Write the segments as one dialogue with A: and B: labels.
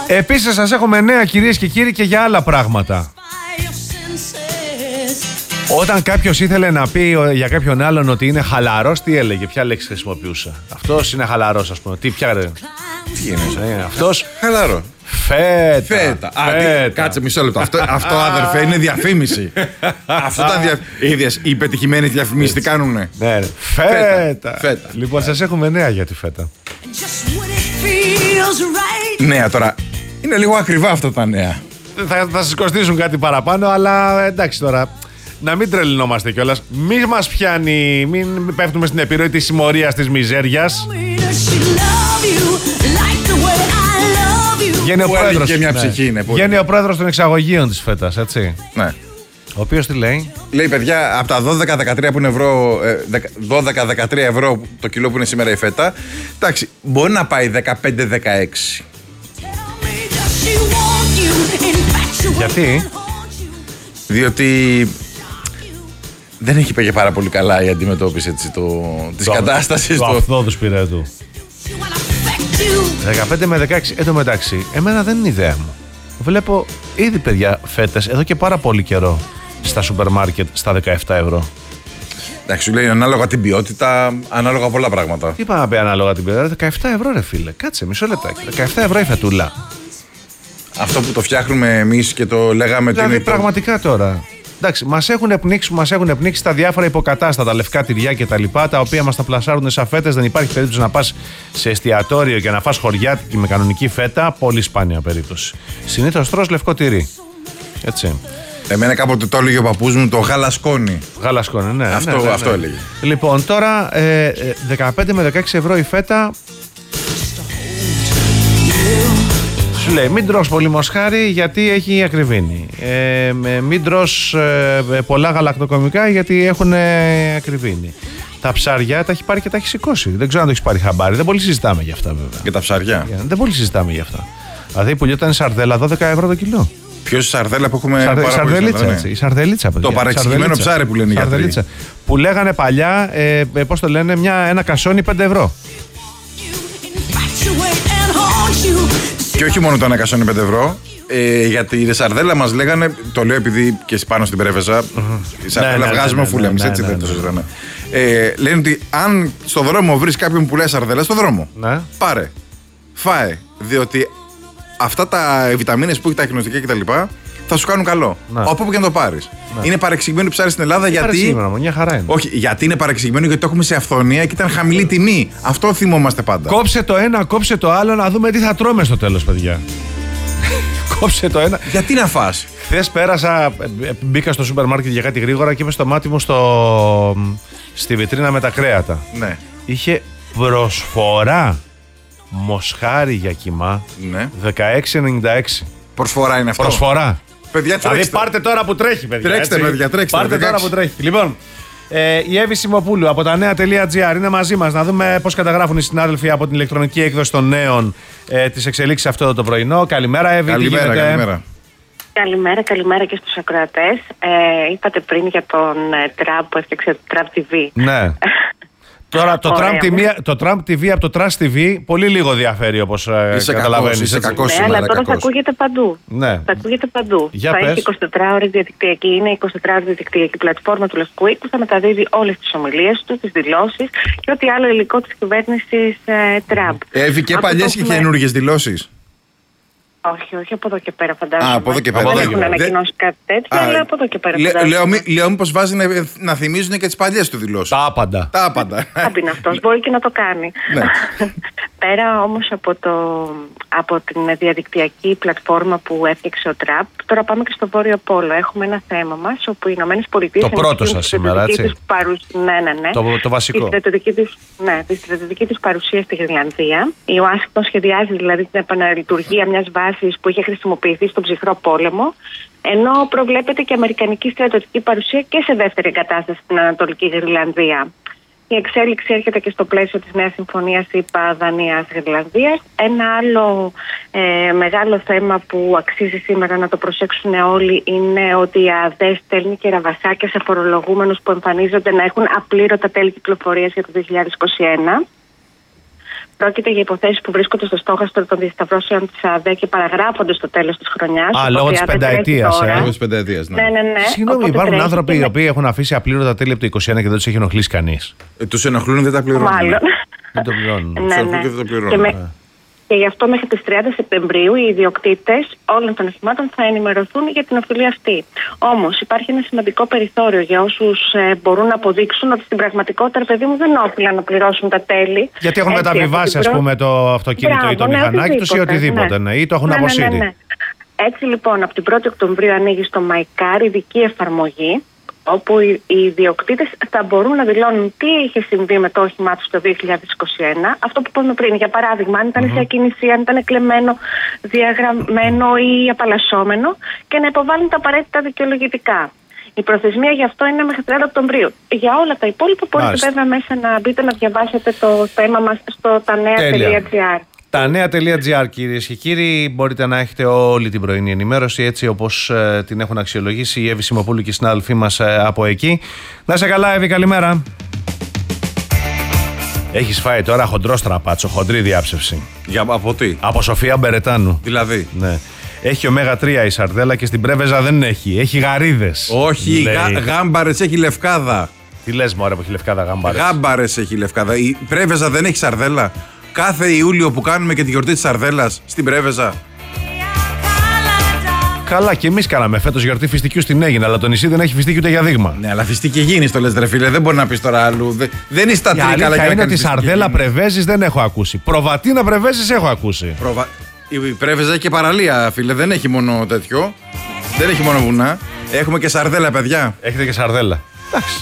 A: Επίσης σας έχουμε νέα, κυρίες και κύριοι, και για άλλα πράγματα. Όταν κάποιος ήθελε να πει για κάποιον άλλον ότι είναι χαλαρός, τι έλεγε, ποια λέξη χρησιμοποιούσε? Αυτός είναι χαλαρός, ας πούμε. Τι είναι αυτός?
B: Χαλαρό.
A: Φέτα.
B: Κάτσε μισό λεπτό. Αυτό αδερφέ είναι διαφήμιση. Αυτό οι πετυχημένοι διαφημίσεις τι κάνουνε?
A: Ναι, φέτα. Λοιπόν, σας έχουμε νέα για τη φέτα.
B: Νέα τώρα. Είναι λίγο ακριβά αυτά τα νέα.
A: Θα σας κοστίσουν κάτι παραπάνω, αλλά εντάξει τώρα. Να μην τρελνόμαστε κιόλας. Μην μας πιάνει, μην πέφτουμε στην επιρροή της συμμορίας, της μιζέριας. Βγαίνει ο πρόεδρος,
B: και μια ψυχή είναι.
A: Βγαίνει ο πρόεδρος των εξαγωγείων της φέτας, έτσι.
B: Ναι.
A: Ο οποίος τι λέει?
B: Λέει, παιδιά, από τα 12-13 που είναι 12-13 ευρώ το κιλό που είναι σήμερα η φέτα, εντάξει, μπορεί να πάει 15-16.
A: Γιατί?
B: Διότι δεν έχει πάει πάρα πολύ καλά η αντιμετώπιση της κατάστασης
A: του αυθόδου σπυρέτου. 15 με 16, εν τω μεταξύ, εμένα δεν είναι ιδέα μου. Βλέπω ήδη, παιδιά, φέτες εδώ και πάρα πολύ καιρό στα σούπερ μάρκετ στα 17 ευρώ.
B: Εντάξει, σου λέει ανάλογα την ποιότητα, ανάλογα πολλά πράγματα.
A: Τι πάμε να πει ανάλογα την ποιότητα? 17 ευρώ, ρε φίλε. Κάτσε, μισό λεπτάκι. 17 ευρώ η φετούλα.
B: Αυτό που το φτιάχνουμε εμείς και το λέγαμε.
A: Δηλαδή, πραγματικά τώρα. Εντάξει, μας έχουν πνίξει τα διάφορα υποκατάστατα, λευκά τυριά και τα λοιπά, τα οποία μας τα πλασάρουν σαν φέτες. Δεν υπάρχει περίπτωση να πας σε εστιατόριο και να φας χωριάτικη με κανονική φέτα. Πολύ σπάνια περίπτωση. Συνήθως τρως λευκό τυρί. Έτσι.
B: Εμένα κάποτε το έλεγε ο παππούς μου, το γαλασκόνι.
A: Γαλασκόνι, ναι.
B: Αυτό έλεγε.
A: Λοιπόν, τώρα 15 με 16 ευρώ η φέτα. Σου λέει, μην τρως πολύ μοσχάρι γιατί έχει ακριβήνει. Μην τρως πολλά γαλακτοκομικά γιατί έχουν ακριβήνει. Τα ψάρια τα έχει πάρει και τα έχει σηκώσει. Δεν ξέρω αν το έχει πάρει χαμπάρι. Δεν πολύ συζητάμε για αυτά, βέβαια.
B: Και τα ψάρια.
A: Δεν πολύ συζητάμε για αυτά. Δηλαδή που ήταν σαρδέλα 12 ευρώ το κιλό.
B: Ποιος η σαρδέλα που έχουμε
A: σαρδελίτσα, έτσι. Η σαρδελίτσα, παιδιά.
B: Το παρεξηγημένο ψάρι που λένε οι γιατροί.
A: Που λέγανε παλιά, πώς το λένε, ένα κασόνι 5 ευρώ.
B: Και όχι μόνο το ένα κασόνι 5 ευρώ. Γιατί η σαρδέλα μας λέγανε, το λέω επειδή και πάνω στην Πρέβεζα, η σαρδέλα βγάζουμε φούλα εμείς, έτσι δεν το συζητάμε. Λένε ότι αν στο δρόμο βρεις κάποιον που πουλάει σαρδέλα, στο δρόμο, πάρε, φάε, διότι αυτά τα βιταμίνες που έχει, τα εχνοστικά κτλ. Θα σου κάνουν καλό. Από όπου και να το πάρεις. Είναι παρεξηγημένο ψάρι στην Ελλάδα γιατί.
A: Μια χαρά είναι.
B: Όχι, γιατί είναι παρεξηγημένο, γιατί το έχουμε σε αυθονία και ήταν χαμηλή τιμή. Αυτό θυμόμαστε πάντα.
A: Κόψε το ένα, κόψε το άλλο, να δούμε τι θα τρώμε στο τέλος, παιδιά. Κόψε το ένα.
B: Γιατί να φας?
A: Χθες πέρασα, μπήκα στο σούπερ μάρκετ για κάτι γρήγορα και είμαι στο μάτι μου στη βιτρίνα με τα κρέατα.
B: Ναι.
A: Είχε προσφορά μοσχάρι για κιμά.
B: Ναι.
A: 16,96.
B: Προσφορά είναι αυτό.
A: Προσφορά.
B: Παιδιά, τρέξτε.
A: Δηλαδή πάρτε τώρα που τρέχει, παιδιά.
B: Τρέξτε, έτσι. Παιδιά, τρέξτε.
A: Πάρτε τώρα που τρέχει. Λοιπόν, η Εύη Σιμοπούλου από τα νέα.gr είναι μαζί μας. Να δούμε πώς καταγράφουν οι συνάδελφοι από την ηλεκτρονική έκδοση των νέων τις εξελίξεις αυτό το πρωινό. Καλημέρα, Εύη.
B: Καλημέρα.
C: Καλημέρα και στους ακροατές. Είπατε πριν για τον Τραμπ που έφτιαξε το Τραμπ TV.
A: Ναι. Τώρα το Trump TV από το Trust TV πολύ λίγο διαφέρει, όπως καταλαβαίνεις.
B: Είσαι κακός σήμερα,
C: αλλά τώρα θα ακούγεται παντού.
A: Ναι.
C: Θα ακούγεται παντού.
A: Για
C: θα
A: πες.
C: έχει 24 ώρες διαδικτυακή. Είναι 24 ώρες διαδικτυακή πλατφόρμα του Λευκού Οίκου που θα μεταδίδει όλες τις ομιλίες του, τις δηλώσεις και ό,τι άλλο υλικό της κυβέρνησης Τραμπ.
B: Εύη, και παλιές και καινούργιες δηλώσεις.
C: Όχι από εδώ και πέρα φαντάζομαι.
B: Από εδώ και πέρα.
C: Δεν έχουν ανακοινώσει κάτι τέτοιο, αλλά από εδώ και πέρα
B: λέω μήπως βάζει να θυμίζουν και τις παλιές του δηλώσεις.
A: Τα άπαντα.
C: Τραμπ είναι αυτός, μπορεί και να το κάνει.
B: Ναι.
C: Πέρα όμως από την διαδικτυακή πλατφόρμα που έφτιαξε ο Τραμπ, τώρα πάμε και στο Βόρειο Πόλο. Έχουμε ένα θέμα μας όπου οι Ηνωμένες Πολιτείες.
A: Το πρώτο σας σήμερα, έτσι.
C: Ναι.
A: Το βασικό.
C: Τη στρατιωτική της παρουσία στη Γρυλανδία. Η Ουάσιγκτον σχεδιάζει δηλαδή την επαναλειτουργία μιας βάσης που είχε χρησιμοποιηθεί στον ψυχρό πόλεμο, ενώ προβλέπεται και αμερικανική στρατιωτική παρουσία και σε δεύτερη εγκατάσταση στην Ανατολική Γρυλανδία. Η εξέλιξη έρχεται και στο πλαίσιο της νέας συμφωνίας ΗΠΑ Δανίας-Γρυλανδίας. Ένα άλλο μεγάλο θέμα που αξίζει σήμερα να το προσέξουν όλοι είναι ότι η ΑΔΕ στέλνει και ραβασάκια σε φορολογούμενους που εμφανίζονται να έχουν απλήρωτα τέλη κυκλοφορίας για το 2021. Πρόκειται για υποθέσεις που βρίσκονται στο στόχαστρο των διασταυρώσεων της ΑΔΕ και παραγράφονται στο τέλος της χρονιάς.
A: Λόγω της πενταετίας.
B: Λόγω της πενταετίας,
C: ναι.
A: Συγγνώμη, υπάρχουν άνθρωποι οι οποίοι έχουν αφήσει απλήρωτα τέλη από το 2021 και δεν τους έχει ενοχλήσει κανείς.
B: Τους ενοχλούν, δεν τα πληρώνουν.
C: Μάλλον.
A: Δεν το πληρώνουν.
C: Ναι.
B: Δεν το πληρώνουν.
C: Και γι' αυτό μέχρι τις 30 Σεπτεμβρίου οι ιδιοκτήτες όλων των οχημάτων θα ενημερωθούν για την οφειλή αυτή. Όμως υπάρχει ένα σημαντικό περιθώριο για όσους μπορούν να αποδείξουν ότι στην πραγματικότητα, παιδί μου, δεν όφυλαν να πληρώσουν τα τέλη.
A: Γιατί έχουν μεταβιβάσει, ας πούμε, το αυτοκίνητο ή το μηχανάκι τους ή οτιδήποτε. Ή το έχουν αποσύρει.
C: Ναι. Έτσι λοιπόν, από την 1η Οκτωβρίου ανοίγει στο MyCar ειδική εφαρμογή, όπου οι ιδιοκτήτες θα μπορούν να δηλώνουν τι είχε συμβεί με το όχημά τους το 2021. Αυτό που είπαμε πριν, για παράδειγμα, αν ήταν σε ακίνηση, αν ήταν κλεμμένο, διαγραμμένο ή απαλλασσόμενο, και να υποβάλουν τα απαραίτητα δικαιολογητικά. Η προθεσμία γι' αυτό είναι μέχρι 30 Οκτωβρίου. Για όλα τα υπόλοιπα μπορείτε βέβαια μέσα να μπείτε να διαβάσετε το θέμα μας στο tanea.gr.
A: Tanea.gr, κυρίες και κύριοι, μπορείτε να έχετε όλη την πρωινή ενημέρωση έτσι όπως την έχουν αξιολογήσει η Εύη Σιμοπούλου και οι συνάδελφοί μας από εκεί. Να είσαι καλά, Εύη, καλημέρα. Έχεις φάει τώρα χοντρό στραπάτσο, χοντρή διάψευση.
B: Από τι?
A: Από Σοφία Μπερετάνου.
B: Δηλαδή.
A: Ναι. Έχει ω3 η σαρδέλα και στην Πρέβεζα δεν έχει. Έχει γαρίδες.
B: Όχι, γάμπαρες έχει λευκάδα.
A: Τι λες, μωρέ, που έχει λευκάδα γάμπαρες?
B: Γάμπαρες έχει λευκάδα. Η Πρέβεζα δεν έχει σαρδέλα. Κάθε Ιούλιο που κάνουμε και τη γιορτή της σαρδέλας στην Πρέβεζα.
A: Καλά, και εμείς κάναμε φέτος γιορτή φιστικιού στην Αίγινα, αλλά το νησί δεν έχει φιστίκι ούτε για δείγμα.
B: Ναι, αλλά φιστίκι γίνεις το λες, ρε φίλε. Δεν μπορεί να πεις τώρα άλλου. Δεν είσαι τα τρία καλά για να
A: είναι ότι σαρδέλα Πρεβέζης δεν έχω ακούσει. Προβατίνα Πρεβέζης έχω ακούσει.
B: Η Πρέβεζα έχει και παραλία, φίλε. Δεν έχει μόνο τέτοιο. Δεν έχει μόνο βουνά. Έχουμε και σαρδέλα, παιδιά.
A: Έχετε και σαρδέλα. Εντάξει.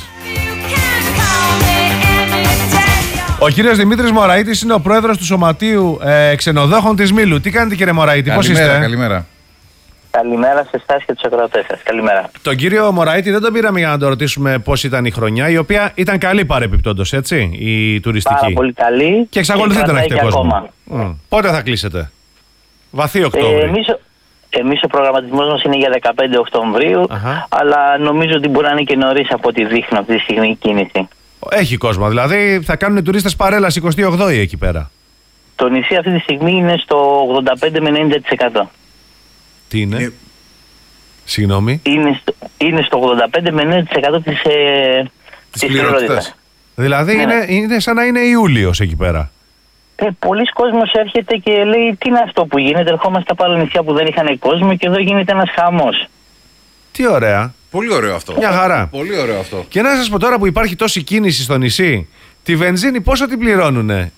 A: Ο κύριος Δημήτρης Μωραΐτης είναι ο πρόεδρος του Σωματείου Ξενοδόχων της Μήλου. Τι κάνετε, κύριε Μωραΐτη, πώς είστε?
B: Καλημέρα.
D: Καλημέρα σε εσάς και τους ακροατές σας. Καλημέρα.
A: Τον κύριο Μωραΐτη δεν τον πήραμε για να τον ρωτήσουμε πώς ήταν η χρονιά, η οποία ήταν καλή παρεπιπτόντως, έτσι, η τουριστική.
D: Πάρα πολύ καλή.
A: Και εξακολουθείτε να έχετε κόσμο. Πότε θα κλείσετε? Βαθύ Οκτώβρη.
D: Εμείς ο προγραμματισμός μας είναι για 15 Οκτωβρίου, αλλά νομίζω ότι μπορεί να είναι και νωρίς από ό,τι δείχνει αυτή τη στιγμή η κίνηση.
A: Έχει κόσμο, δηλαδή θα κάνουν οι τουρίστες παρέλαση 28η εκεί πέρα.
D: Το νησί αυτή τη στιγμή είναι στο 85 με 90%.
A: Τι είναι? Συγγνώμη.
D: Είναι στο 85 με 90% της πληρότητας.
A: Δηλαδή είναι σαν να είναι Ιούλιος εκεί πέρα.
D: Πολλοί κόσμος έρχεται και λέει τι είναι αυτό που γίνεται. Ερχόμαστε από άλλα νησιά που δεν είχαν κόσμο και εδώ γίνεται ένας χαμός.
A: Τι ωραία.
B: Πολύ ωραίο αυτό.
A: Μια χαρά.
B: Πολύ ωραίο αυτό.
A: Και να σας πω τώρα που υπάρχει τόση κίνηση στο νησί, τη βενζίνη πόσο την πληρώνουνε?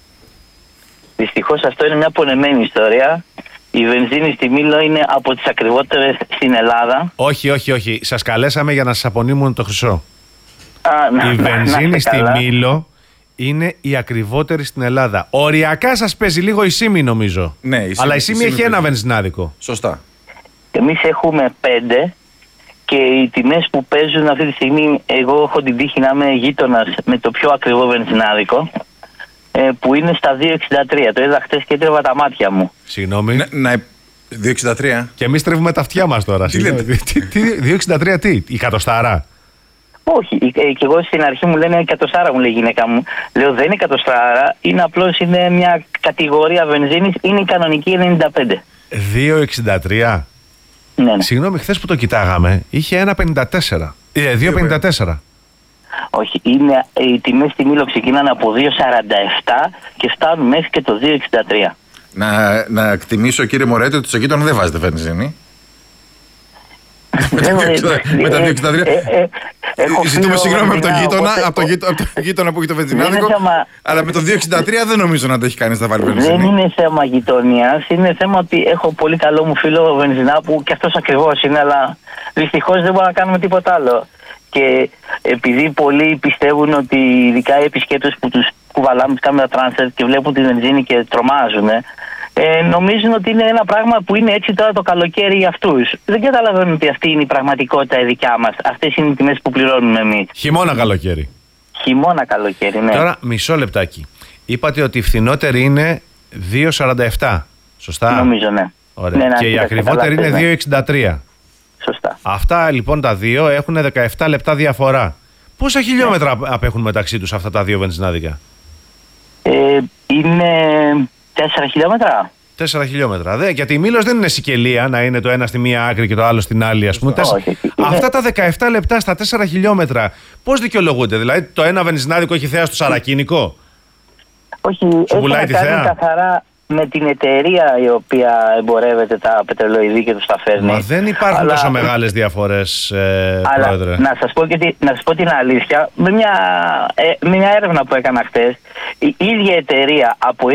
D: Δυστυχώς αυτό είναι μια πονεμένη ιστορία. Η βενζίνη στη Μήλο είναι από τις ακριβότερες στην Ελλάδα.
A: Όχι. Σας καλέσαμε για να σας απονείμουν το χρυσό. Η βενζίνη στη Μήλο είναι η ακριβότερη στην Ελλάδα. Οριακά σας παίζει λίγο η Σύμη, νομίζω.
B: Ναι,
A: αλλά η Σύμη έχει ένα βενζινάδικο.
B: Σωστά.
D: Εμείς έχουμε 5 και οι τιμές που παίζουν αυτή τη στιγμή, εγώ έχω την τύχη να είμαι γείτονας με το πιο ακριβό βενζινάδικο, που είναι στα 2,63. Το είδα χτες και έτρεβα τα μάτια μου.
A: Συγγνώμη.
B: 2,63.
A: Και εμείς τρέβουμε τα αυτιά μας τώρα. 2,63 τι, η κατοστάρα?
D: Όχι, και εγώ στην αρχή μου λένε εκατοστάρα, μου λέει η γυναίκα μου. Λέω δεν είναι εκατοστάρα, είναι απλώς είναι μια κατηγορία βενζίνης, είναι η κανονική 95.
A: 2,63.
D: Ναι.
A: Συγγνώμη, χθες που το κοιτάγαμε είχε 1,54. 2,54.
D: Όχι, οι τιμές στη Μήλο ξεκινάνε από 2,47 και φτάνουν μέχρι και το 2,63.
B: Να εκτιμήσω, κύριε Μωραΐτη, ότι στο γείτονα δεν βάζετε βενζίνη. Με τα 2,63. Ζητούμε συγγνώμη από τον γείτονα που έχει το βενζινάδικο. Αλλά με το 2,63 δεν νομίζω να το έχει κανείς να βάλει βενζίνη.
D: Δεν είναι θέμα γειτονιάς. Είναι θέμα ότι έχω πολύ καλό μου φίλο βενζινά που και αυτός ακριβώς είναι, αλλά δυστυχώς δεν μπορούμε να κάνουμε τίποτα άλλο. Και επειδή πολλοί πιστεύουν ότι ειδικά οι επισκέπτες που τους κουβαλάμε, τους κάνουμε τα τράνσερ και βλέπουν τη βενζίνη και τρομάζουν, νομίζουν ότι είναι ένα πράγμα που είναι έτσι τώρα το καλοκαίρι για αυτούς. Δεν καταλαβαίνουν ότι αυτή είναι η πραγματικότητα η δικιά μας. Αυτές είναι οι τιμές που πληρώνουμε εμείς.
A: Χειμώνα καλοκαίρι.
D: Χειμώνα καλοκαίρι, ναι.
A: Τώρα μισό λεπτάκι. Είπατε ότι η φθηνότερη είναι 2,47. Σωστά?
D: Νομίζω, ναι.
A: Ωραία.
D: Ναι,
A: και η ακριβότερη είναι 2,63.
D: Σωστά.
A: Αυτά λοιπόν τα δύο έχουν 17 λεπτά διαφορά. Πόσα χιλιόμετρα απέχουν μεταξύ τους αυτά τα δύο βενζινάδικα?
D: Είναι 4 χιλιόμετρα.
A: 4 χιλιόμετρα. Γιατί η Μήλος δεν είναι Σικελία να είναι το ένα στη μία άκρη και το άλλο στην άλλη, ας πούμε. Αυτά τα 17 λεπτά στα 4 χιλιόμετρα πώς δικαιολογούνται? Δηλαδή το ένα βενζινάδικο έχει θέα στο σαρακίνικο?
D: Όχι, έχει να κάνει καθαρά με την εταιρεία η οποία εμπορεύεται τα πετρελοειδή και τους τα φέρνει.
A: Μα δεν υπάρχουν τόσο μεγάλες διαφορές, Πρόεδρε.
D: Να σας πω την αλήθεια, με μια έρευνα που έκανα χτες, η ίδια εταιρεία,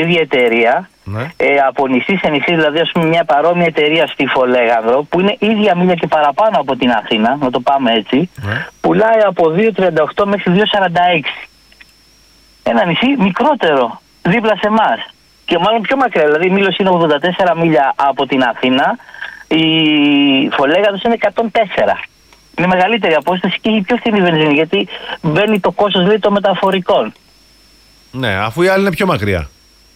D: από νησί σε νησί, δηλαδή ας πούμε μια παρόμοια εταιρεία στη Φολέγανδρο, που είναι ίδια μίλια και παραπάνω από την Αθήνα, να το πάμε έτσι, πουλάει από 2,38 μέχρι 2,46. Ένα νησί μικρότερο, δίπλα σε εμάς. Και μάλλον πιο μακριά, δηλαδή η Μήλος είναι 84 μίλια από την Αθήνα, η Φολέγανδρος είναι 104. Είναι μεγαλύτερη απόσταση και έχει πιο φθηνή βενζίνη, γιατί μπαίνει το κόστος δηλαδή των μεταφορικών.
A: Ναι, αφού η άλλη είναι πιο μακριά.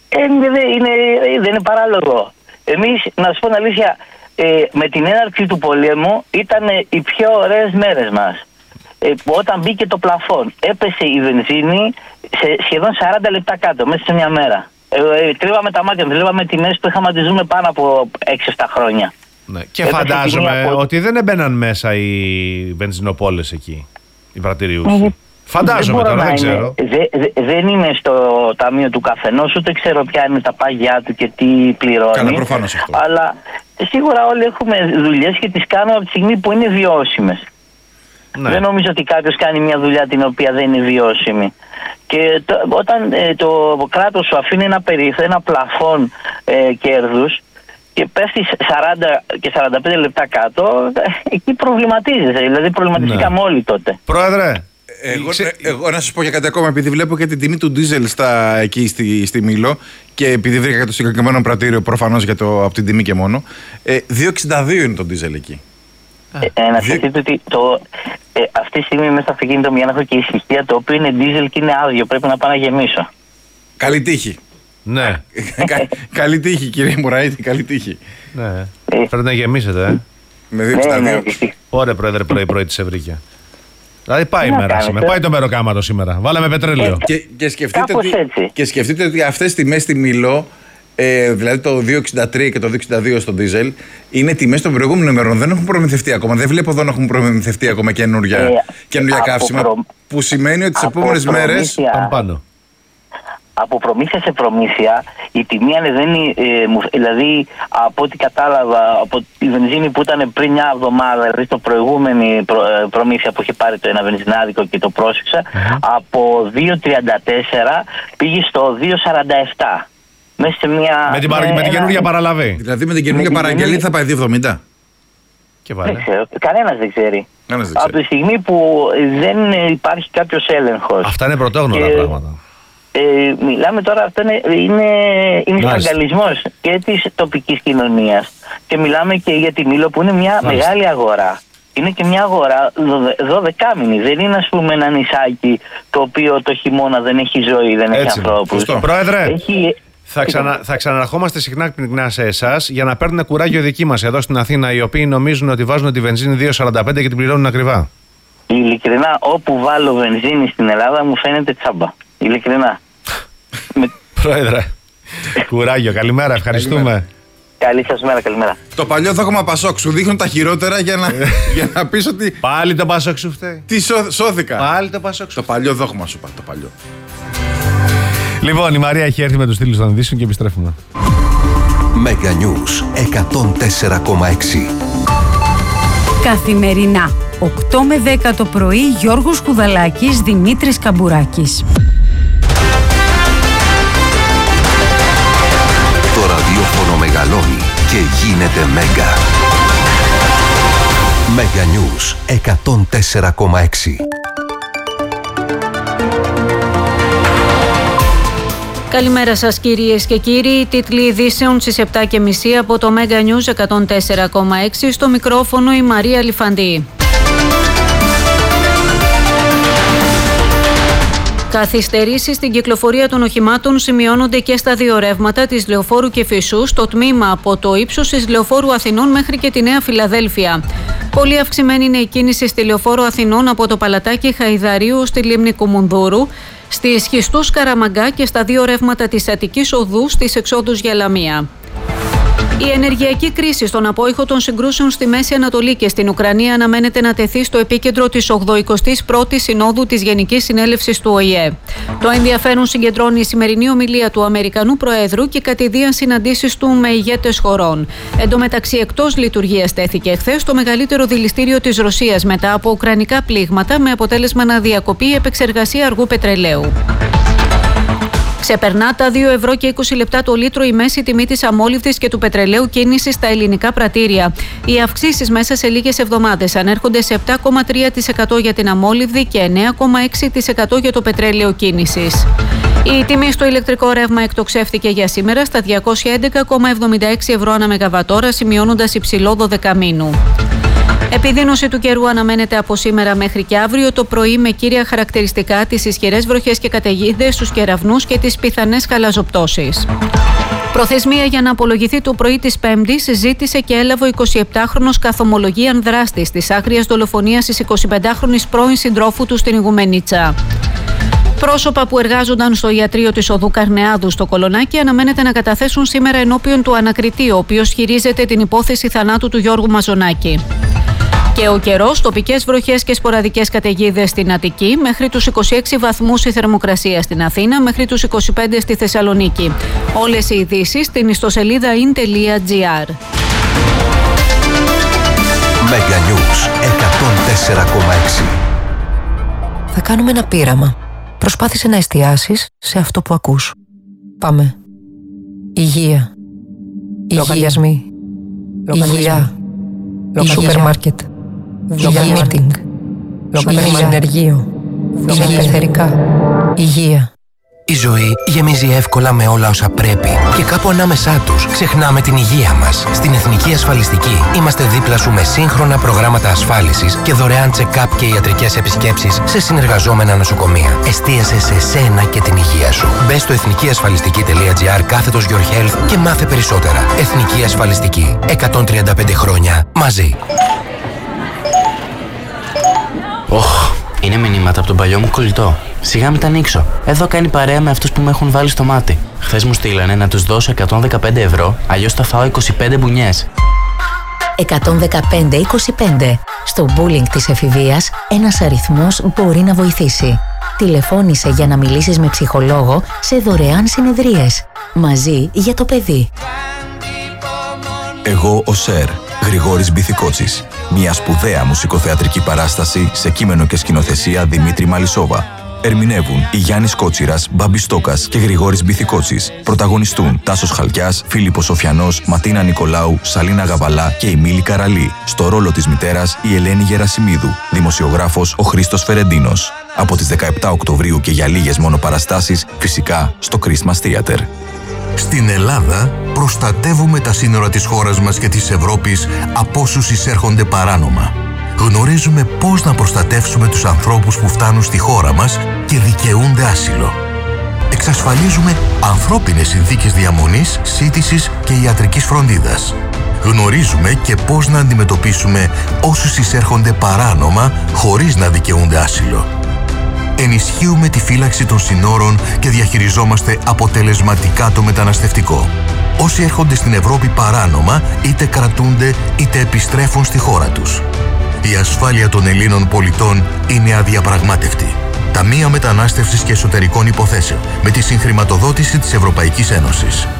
D: Δεν είναι παράλογο. Εμείς, να σας πω την αλήθεια, με την έναρξη του πολέμου ήταν οι πιο ωραίες μέρες μας. Όταν μπήκε το πλαφόν, έπεσε η βενζίνη σε σχεδόν 40 λεπτά κάτω, μέσα σε μια μέρα. Τρίβαμε τα μάτια, βλέπαμε τιμές που είχαμε να τις δούμε πάνω από 6-7 χρόνια.
A: Ναι. Και φαντάζομαι ότι δεν έμπαιναν μέσα οι βενζινοπόλες εκεί, οι πρατηριούχοι. Φαντάζομαι τώρα, δεν ξέρω.
D: Δεν είναι στο ταμείο του καθενός, ούτε ξέρω ποια είναι τα πάγια του και τι πληρώνει.
B: Καλά, προφανώς αυτό.
D: Αλλά σίγουρα όλοι έχουμε δουλειές και τις κάνουμε από τη στιγμή που είναι βιώσιμες. Ναι. Δεν νομίζω ότι κάποιος κάνει μια δουλειά την οποία δεν είναι βιώσιμη. Και όταν το κράτος σου αφήνει ένα πλαφόν κέρδους και πέφτει 40 και 45 λεπτά κάτω, εκεί προβληματίζεσαι. Δηλαδή προβληματιστήκαμε όλοι τότε.
A: Πρόεδρε,
B: εγώ να σας πω για κάτι ακόμα, επειδή βλέπω και την τιμή του ντίζελ εκεί στη Μήλο και επειδή βρήκα και το συγκεκριμένο πρατήριο προφανώς από την τιμή και μόνο, 2,62 είναι το ντίζελ εκεί.
D: Να σκεφτείτε ότι αυτή τη στιγμή μέσα στο αυτοκίνητο μου, για να έχω και ησυχία, το οποίο είναι ντίζελ και είναι άδειο, πρέπει να πάω να γεμίσω.
B: Καλή τύχη.
A: Ναι.
B: Καλή τύχη, κύριε Μουραήτη, καλή τύχη.
A: Ναι. Πρέπει να γεμίσετε,
B: με 2,62.
A: Ωραία, Πρόεδρε, πρωί της Ευρύκια. Δηλαδή πάει η μέρα σήμερα. Πάει το μεροκάματο σήμερα. Βάλαμε πετρέλαιο.
B: Και σκεφτείτε ότι αυτές τις τιμές στη Μήλο, δηλαδή το 2,63 και το 2,62 στο ντίζελ, είναι τιμές των προηγούμενων ημερών. Δεν έχουν προμηθευτεί ακόμα. Δεν βλέπω εδώ να έχουν προμηθευτεί ακόμα καινούργια καύσιμα. Που σημαίνει ότι τις επόμενες μέρες
A: πάμε πάνω.
D: Από προμήθεια σε προμήθεια η τιμή ανεβαίνει, δηλαδή από ό,τι κατάλαβα από τη βενζίνη που ήταν πριν μια εβδομάδα, δηλαδή στο προηγούμενη προμήθεια που είχε πάρει το ένα βενζινάδικο και το πρόσεξα, από 2,34 πήγε στο 2,47. Μέσα σε μια,
A: με την καινούργια παραλαβή.
B: Δηλαδή με την καινούργια παραγγελία θα πάει 2,70.
D: Δεν ξέρω. Κανένας δεν ξέρει. Από τη στιγμή που δεν υπάρχει κάποιος έλεγχος.
A: Αυτά είναι πρωτόγνωρα πράγματα.
D: Μιλάμε τώρα, αυτό είναι σκανδαλισμός και της τοπικής κοινωνίας. Και μιλάμε και για τη Μήλο που είναι μια μεγάλη αγορά. Είναι και μια αγορά 12μηνη. Δεν είναι, ας πούμε, ένα νησάκι το οποίο το χειμώνα δεν έχει ζωή, δεν έχει ανθρώπους.
A: Πρόεδρε, θα ξαναρχόμαστε συχνά σε εσάς για να παίρνουν κουράγιο δικοί μας εδώ στην Αθήνα, οι οποίοι νομίζουν ότι βάζουν τη βενζίνη 2,45 και την πληρώνουν ακριβά.
D: Ειλικρινά, όπου βάλω βενζίνη στην Ελλάδα μου φαίνεται τσάμπα. Ειλικρινά.
A: Πρόεδρε, κουράγιο. Καλημέρα, ευχαριστούμε.
D: Καλή σας μέρα, καλημέρα.
B: Το παλιό δόγμα Πασόκ, σου δείχνουν τα χειρότερα για να πεις ότι.
A: Πάλι το Πασόκ σου φταίει.
B: Τι σώθηκα.
A: Πάλι το Πασόκ σου.
B: Το παλιό δόγμα σου είπα, το παλιό.
A: Λοιπόν, η Μαρία έχει έρθει με τους τίτλους των ειδήσεων και επιστρέφουμε.
E: Mega News 104,6.
F: Καθημερινά 8 με 10 το πρωί, Γιώργος Κουδαλάκης, Δημήτρης Καμπουράκης.
E: Το ραδιόφωνο μεγαλώνει και γίνεται Μέγκα. Mega News 104,6.
G: Καλημέρα σας κυρίες και κύριοι. Τίτλοι ειδήσεων στις 7.30 από το Mega News 104,6. Στο μικρόφωνο η Μαρία Λιφαντή. Καθυστερήσεις στην κυκλοφορία των οχημάτων σημειώνονται και στα δύο ρεύματα της Λεωφόρου και Φυσού στο τμήμα από το ύψος της Λεωφόρου Αθηνών μέχρι και τη Νέα Φιλαδέλφια. Πολύ αυξημένη είναι η κίνηση στη Λεωφόρο Αθηνών από το Παλατάκι Χαϊδαρίου στη Λίμνη Κουμουνδούρου. στη Σχιστούς Καραμαγκά και στα 2 ρεύματα της Αττικής Οδού στις εξόδους για Λαμία. Η ενεργειακή κρίση στον απόϊχο των συγκρούσεων στη Μέση Ανατολή και στην Ουκρανία αναμένεται να τεθεί στο επίκεντρο της 81ης Συνόδου της Γενικής Συνέλευσης του ΟΗΕ. Το ενδιαφέρον συγκεντρώνει η σημερινή ομιλία του Αμερικανού Προέδρου και κατηδίαν συναντήσεις του με ηγέτες χωρών. Εν τω μεταξύ, εκτός λειτουργίας τέθηκε χθες το μεγαλύτερο δηληστήριο της Ρωσίας μετά από ουκρανικά πλήγματα, με αποτέλεσμα να διακοπεί η επεξεργασία αργού πετρελαίου. Ξεπερνά τα 2 ευρώ και 20 λεπτά το λίτρο η μέση τιμή της αμόλυβδης και του πετρελαίου κίνησης στα ελληνικά πρατήρια. Οι αυξήσεις μέσα σε λίγες εβδομάδες ανέρχονται σε 7,3% για την αμόλυβδη και 9,6% για το πετρέλαιο κίνησης. Η τιμή στο ηλεκτρικό ρεύμα εκτοξεύτηκε για σήμερα στα 211,76 ευρώ ανά μεγαβατόρα, σημειώνοντας υψηλό 12 μήνου. Επιδείνωση του καιρού αναμένεται από σήμερα μέχρι και αύριο το πρωί, με κύρια χαρακτηριστικά τις ισχυρές βροχές και καταιγίδες στους κεραυνούς και τις πιθανές καλαζοπτώσεις. Προθεσμία για να απολογηθεί το πρωί της Πέμπτης ζήτησε και έλαβε ο 27χρονος καθομολογίαν δράστης της άγριας δολοφονίας της 25χρονης πρώην συντρόφου του στην Ιγουμενίτσα. Πρόσωπα που εργάζονταν στο ιατρείο της οδού Καρνεάδου στο Κολονάκι αναμένεται να καταθέσουν σήμερα ενώπιον του ανακριτή, ο οποίος χειρίζεται την υπόθεση θανάτου του Γιώργου Μαζονάκη. Και ο καιρός, τοπικές βροχές και σποραδικές καταιγίδες στην Αττική, μέχρι τους 26 βαθμούς η θερμοκρασία στην Αθήνα, μέχρι τους 25 στη Θεσσαλονίκη. Όλες οι ειδήσεις στην ιστοσελίδα in.gr.
E: Meganews 104,6.
H: Θα κάνουμε ένα πείραμα. Προσπάθησε να εστιάσεις σε αυτό που ακούς. Πάμε. Υγεία. Λογαριασμοί. Υγεία. Σούπερ μάρκετ. Υγεία meeting. Υγεία ενεργείο. Υγεία εθερικά. Υγεία.
I: Η ζωή γεμίζει εύκολα με όλα όσα πρέπει και κάπου ανάμεσά τους ξεχνάμε την υγεία μας. Στην Εθνική Ασφαλιστική είμαστε δίπλα σου με σύγχρονα προγράμματα ασφάλισης και δωρεάν check-up και ιατρικές επισκέψεις σε συνεργαζόμενα νοσοκομεία. Εστίασε σε σένα και την υγεία σου. Μπες στο εθνικιασφαλιστική.gr/your health και μάθε περισσότερα. Εθνική Ασφαλιστική. 135 χρόνια μαζί.
J: Είναι μηνύματα από τον παλιό μου κολλητό. Σιγά μην τα ανοίξω. Εδώ κάνει παρέα με αυτούς που με έχουν βάλει στο μάτι. Χθες μου στείλανε να τους δώσω 115 ευρώ, αλλιώς θα φάω 25 μπουνιές.
K: 115-25. Στο bullying της εφηβείας, ένας αριθμός μπορεί να βοηθήσει. Τηλεφώνησε για να μιλήσεις με ψυχολόγο σε δωρεάν συνεδρίες. Μαζί για το παιδί.
L: Εγώ ο Σερ, Γρηγόρης Μπιθικότσης. Μια σπουδαία μουσικοθεατρική παράσταση σε κείμενο και σκηνοθεσία Δημήτρη Μαλισσόβα. Ερμηνεύουν η Γιάννης Κότσιρας, Μπάμπης Στόκας και Γρηγόρης Μπιθικότσης. Πρωταγωνιστούν Τάσος Χαλκιάς, Φίλιππος Σοφιανός, Ματίνα Νικολάου, Σαλίνα Γαβαλά και η Μίλη Καραλή. Στο ρόλο της μητέρας η Ελένη Γερασιμίδου. Δημοσιογράφος ο Χρήστος Φερεντίνος. Από τις 17 Οκτωβρίου και για λίγες μόνο παραστάσεις, φυσικά στο Christmas Theater.
M: Στην Ελλάδα προστατεύουμε τα σύνορα της χώρας μας και της Ευρώπης από όσους εισέρχονται παράνομα. Γνωρίζουμε πώς να προστατεύσουμε τους ανθρώπους που φτάνουν στη χώρα μας και δικαιούνται άσυλο. Εξασφαλίζουμε ανθρώπινες συνθήκες διαμονής, σύντησης και ιατρικής φροντίδας. Γνωρίζουμε και πώς να αντιμετωπίσουμε όσους εισέρχονται παράνομα χωρίς να δικαιούνται άσυλο. Ενισχύουμε τη φύλαξη των συνόρων και διαχειριζόμαστε αποτελεσματικά το μεταναστευτικό. Όσοι έρχονται στην Ευρώπη παράνομα, είτε κρατούνται είτε επιστρέφουν στη χώρα τους. Η ασφάλεια των Ελλήνων πολιτών είναι αδιαπραγμάτευτη. Ταμεία Μετανάστευσης και Εσωτερικών Υποθέσεων, με τη συγχρηματοδότηση της Ευρωπαϊκής Ένωσης.